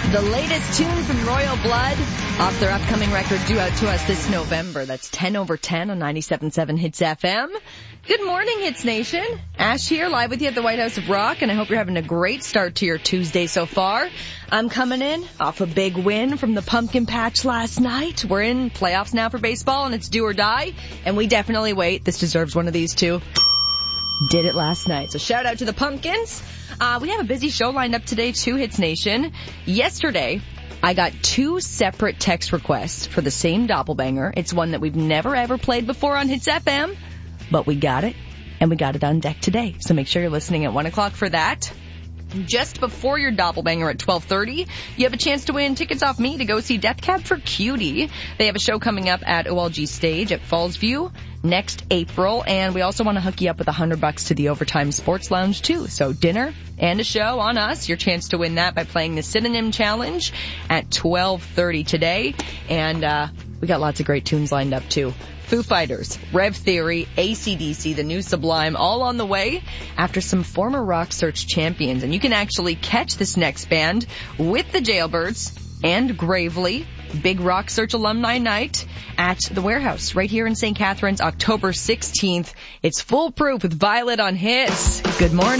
The latest tune from Royal Blood off their upcoming record due out to us this November. That's 10 over 10 on 97.7 Hits FM. Good morning, Hits Nation. Ash here, live with you at the White House of Rock, and I hope you're having a great start to your Tuesday so far. I'm coming in off a big win from the Pumpkin Patch last night. We're in playoffs now for baseball, and it's do or die, and we definitely wait. This deserves one of these two. Did it last night. So shout out to the Pumpkins. We have a busy show lined up today too, Hits Nation. Yesterday, I got 2 separate text requests for the same doppelbanger. It's one that we've never ever played before on Hits FM, but we got it, and we got it on deck today. So make sure you're listening at 1 o'clock for that. Just before your doppelbanger at 12:30, you have a chance to win tickets off me to go see Death Cab for Cutie. They have a show coming up at OLG Stage at Fallsview next April, and we also want to hook you up with $100 to the Overtime Sports Lounge too. So dinner and a show on us. Your chance to win that by playing the Synonym Challenge at 12:30 today, and we got lots of great tunes lined up too. Foo Fighters, Rev Theory, AC/DC, The New Sublime, all on the way after some former Rock Search champions. And you can actually catch this next band with the Jailbirds and Gravely, big Rock Search alumni night at the Warehouse right here in St. Catharines, October 16th. It's foolproof with Violet on Hits. Good morning.